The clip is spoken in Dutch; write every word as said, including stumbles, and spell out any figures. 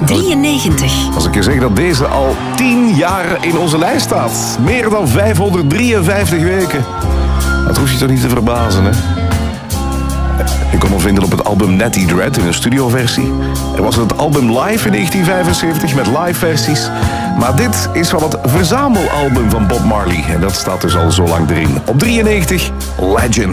drieënnegentig. Als ik je zeg dat deze al tien jaar in onze lijst staat. Meer dan vijfhonderddrieënvijftig weken. Dat hoef je toch niet te verbazen, hè? Je kon hem vinden op het album Natty Dread in een studioversie. Er was het album Live in negentien vijfenzeventig met live versies. Maar dit is van het verzamelalbum van Bob Marley. En dat staat dus al zo lang erin. Op drieënnegentig, Legend.